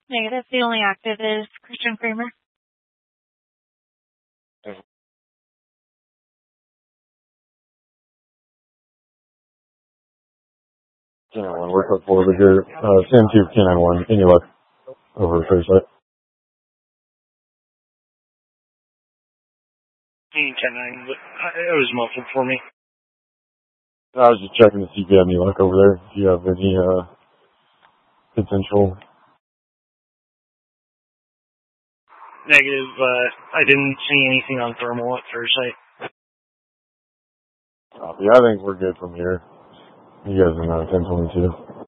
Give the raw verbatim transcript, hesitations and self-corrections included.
Negative. The only active is Christian Kramer. Canine one, we're code forward here. Uh, Sam two, Canine one, any luck over first site? Canine, it was muffled for me. I was just checking to see if you have any luck over there. If you have any uh, potential. Negative. Uh, I didn't see anything on thermal at first site. Uh, yeah, I think we're good from here. You guys are not ten twenty-two.